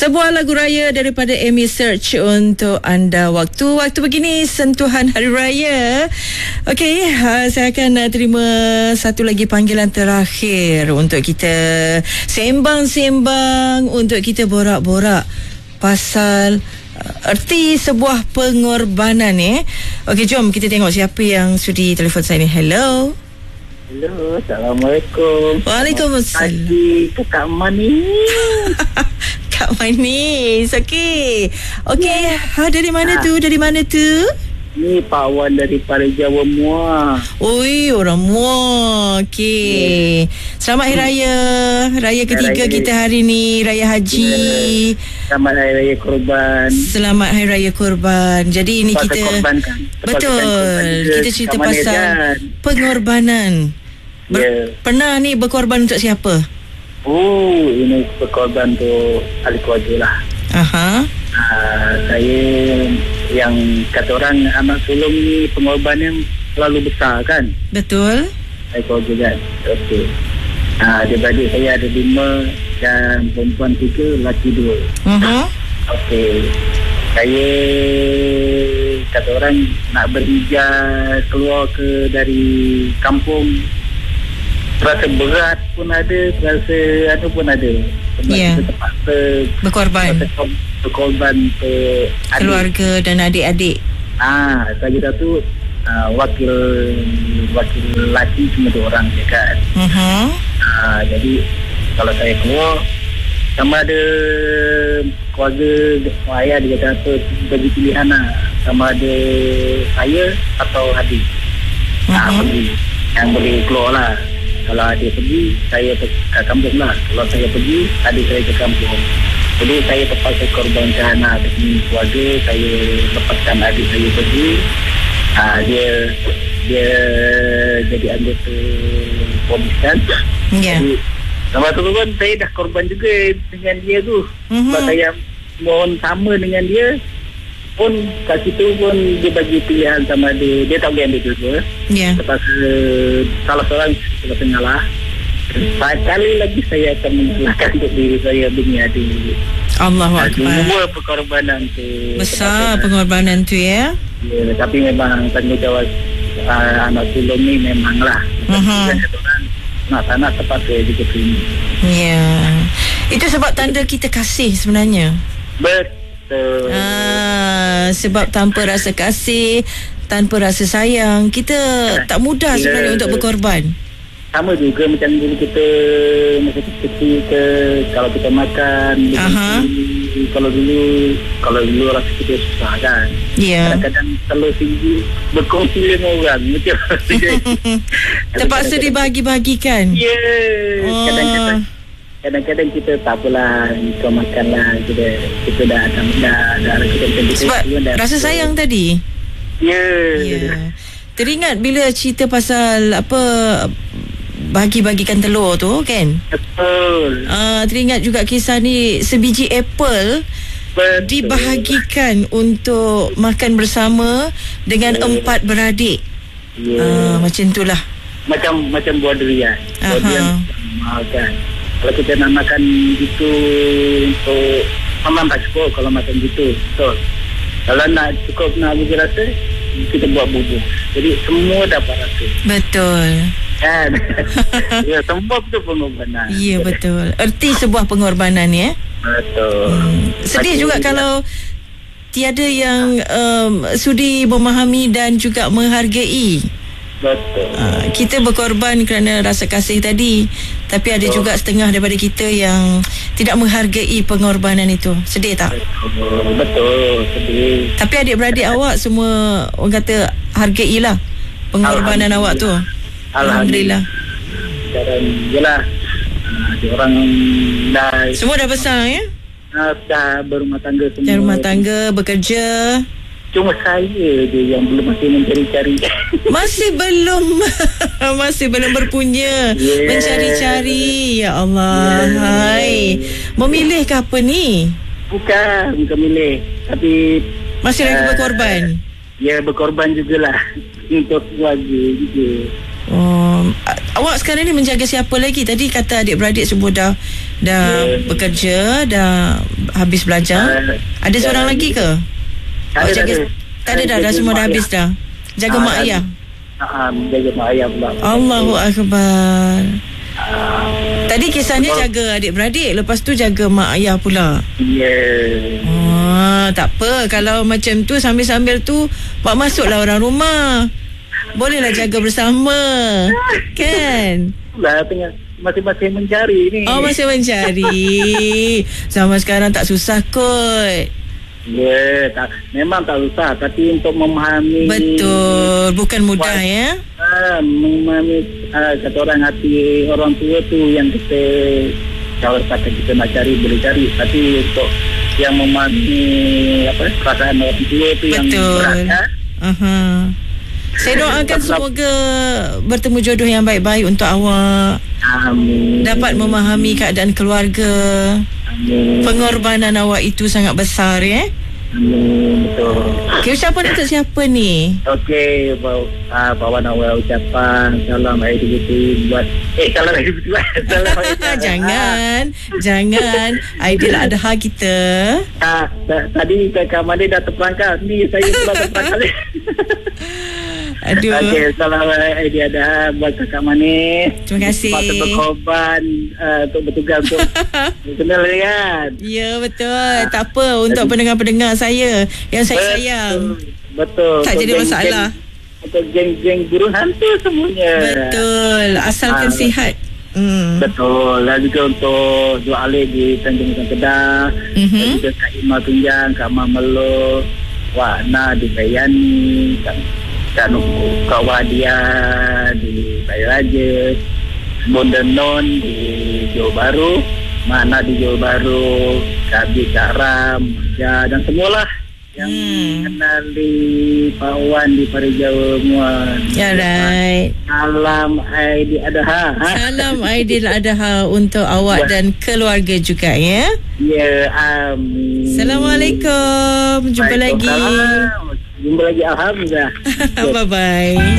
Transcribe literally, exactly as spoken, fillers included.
Sebuah lagu raya daripada Amy Search untuk anda. Waktu-waktu begini sentuhan Hari Raya. Okey, uh, saya akan uh, terima satu lagi panggilan terakhir untuk kita sembang-sembang, untuk kita borak-borak pasal uh, erti sebuah pengorbanan eh. Okey, jom kita tengok siapa yang sudi telefon saya ni. Hello. Hello, Assalamualaikum. Waalaikumsalam. Pagi tu Kak Mani. Kak Manis. Okey. Okey, yeah. ha, dari mana ha. tu? Dari mana tu? Ni Pak Wan daripada Jawa Muar. Oi, orang Muar. Okey. Yeah. Selamat Hari Raya. Raya ketiga raya. kita hari ni, Raya Haji. Yeah. Selamat Hari Raya Korban. Selamat Hari Raya Korban. Jadi ini Tempat kita korbankan. Betul. Kita cerita pasal kan? pengorbanan. Ber- yeah. Pernah ni berkorban untuk siapa? Oh, ini berkorban untuk ahli keluarga lah. Aha. Uh, saya yang kata orang anak sulung ni pengorbanan terlalu besar kan? Betul. Ahli keluarga kan? Okey. Uh, adik-adik saya ada lima dan perempuan tiga, lelaki dua. Uh-huh. Okey. Saya kata orang nak berhijrah keluar ke dari kampung, rasa berat pun ada, rasa ada pun ada. Ya. Yeah. Terpaksa berkorban. Berkorban ke keluarga adik dan adik-adik. Ah, saya tu uh, wakil wakil lelaki cuma dua orang je kan. Uh-huh. Ah, jadi kalau saya keluar, sama ada keluarga ayah dia kata apa, bagi pilihan lah, sama ada saya atau adik. Uh-huh. Ah, pergi. Yang boleh keluar lah. Kalau adik pergi, saya ke kampung lah. Kalau saya pergi, adik saya ke kampung. Jadi saya terpaksa korbankan lah demi keluarga. Saya lepaskan adik saya pergi. Ha, dia dia jadi anggota polis kan. Yeah. Jadi lepas tu pun saya dah korban juga dengan dia tu. Mm-hmm. Sebab saya mohon sama dengan dia. Pun kat situ pun dia bagi pilihan sama dia. Dia tak boleh ambil dua-dua. Ya. Terpaksa salah seorang kita tengah lah. Sekali lagi saya akan mengalahkan untuk diri saya demi adik. Allahu Akbar. Semua pengorbanan tu. Besar pengorbanan tu ya. Ya, tapi memang tanggungjawab uh, anak sulung ni memanglah. Uh-huh. Nak tak nak terpaksa juga terima. Ya. Itu sebab tanda kita kasih sebenarnya. Betul. Ah, sebab tanpa rasa kasih, tanpa rasa sayang, kita tak mudah sebenarnya yeah. untuk berkorban. Sama juga macam dulu kita masa kecil ke, kalau kita makan, dulu, kalau dulu kalau dulu rasa kita susah kan. Yeah. Kadang-kadang telur tinggi berkongsi dengan orang macam terpaksa dibagi-bagikan. Ya. Yeah. Oh. Kadang-kadang Kadang-kadang kita tak apalah, kau makanlah, kita kita dah dah dah, dah kita kita sebab dah rasa sayang tadi. Ya. Yeah. Yeah. Teringat bila cerita pasal apa bagi-bagikan telur tu kan? Betul. Ah, uh, teringat juga kisah ni, sebiji apple betul. Dibahagikan untuk makan bersama dengan yeah. empat beradik. Yeah. Uh, macam itulah. Macam macam buah durian. Buah durian makan. Kalau kita nak makan gitu untuk memang tak cukup kalau makan gitu. Betul. Kalau nak cukup nak bagi rasa, kita buat bubur. Jadi semua dapat rasa. Betul. Kan? Ya, semua itu pengorbanan. Ya, betul. Erti sebuah pengorbanan ya. Betul. Hmm. Sedih Pagi juga kalau tiada yang um, sudi memahami dan juga menghargai. Betul. Uh, kita berkorban kerana rasa kasih tadi, tapi ada betul. juga setengah daripada kita yang tidak menghargai pengorbanan itu. Sedih tak? Betul, betul. Sedih. Tapi adik-beradik awak semua orang kata hargailah pengorbanan awak tu. Alhamdulillah. Dan jelas ada orang dah semua dah besar ya? Dah berumah tangga semua. Dah rumah tangga, bekerja. Cuma saya je yang belum masih mencari-cari. Masih belum masih belum berpunya yeah. mencari-cari. Ya Allah. Yeah. Hai. Memilih ke apa ni? Bukan, bukan milih. Tapi masih lagi uh, berkorban. Ya, berkorban jugalah untuk keluarga juga. Oh, Awak sekarang ni menjaga siapa lagi? Tadi kata adik-beradik semua dah dah yeah. bekerja, dah habis belajar. Uh, ada yeah. seorang lagi ke? Tak ada, jaga, tak ada dah, dah semua dah habis dah. Jaga uh, mak ayah. Ah, uh, jaga mak ayah pula. Allahu akbar. Uh, Tadi kisahnya betul. Jaga adik-beradik, lepas tu jaga mak ayah pula. Ya. Yeah. Oh, tak apa. Kalau macam tu sambil-sambil tu mak masuklah orang rumah. Bolehlah jaga bersama. Kan? Lah tengah masing-masing mencari ni. Oh, masih mencari. Zaman sekarang tak susah kot. Ya, tak, memang tak susah. Tapi untuk memahami. Betul. Bukan mudah buat, ya. Ah, memahami ah, kata orang hati orang tua tu yang kita, kalau kata kita nak cari boleh cari. Tapi untuk yang memahami apa perasaan orang tua tu yang berat. Ya? Uh-huh. Saya doakan semoga bertemu jodoh yang baik-baik untuk awak. Amin. Dapat memahami keadaan keluarga. Amin. Pengorbanan awak itu sangat besar, ya. Amin. Betul. Okay, ucapan untuk siapa ni? Okey, uh, bawa awak ucapan salam Aidilfitri buat eh salam Aidilfitri. Salam Aidilfitri. Jangan, jangan. Aidiladha kita. Ah, tadi Kak Mandi dah terperangkap. Ni saya pula terperangkap. Aduh. Okey, salam Aidiladha buat Kak Manis. Terima kasih. Patut berkorban uh, untuk bertugas untuk kenal kan. Ya, betul. Tak apa untuk pendengar-pendengar saya yang saya betul, sayang. Betul. Tak jadi masalah. Untuk geng-geng burung hantu semuanya. Betul. Asalkan uh, sihat. Hmm. Betul. Dan juga untuk dua alih di Tanjung Kedah. Mm-hmm. Dan juga Kak Ima Tunjang, Kak Mamelo, Wak Na di Bayani, Kak Kak Kak Wadia di Bayu Raja, Bunda Non di Johor Bahru, Mana di Johor Bahru, Kak Bi, Kak Ram, ya, dan semualah yang hmm. kenal di Pak Wan di Parijawa semua. Ya, right. Salam Aidiladha. Salam Aidiladha untuk awak dan keluarga juga, ya. Ya, amin. Assalamualaikum. Jumpa lagi. Jumpa lagi, alhamdulillah. Bye-bye.